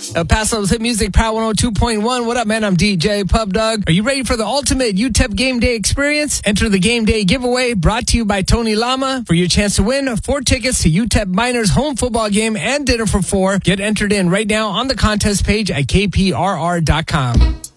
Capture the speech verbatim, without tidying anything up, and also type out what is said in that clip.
El Paso's Hit Music Power one oh two point one. What up, man? I'm D J Pub Dog. Are you ready for the ultimate U T E P game day experience? Enter the game day giveaway brought to you by Tony Lama for your chance to win four tickets to U T E P Miners home football game and dinner for four. Get entered in right now on the contest page at K P R R dot com.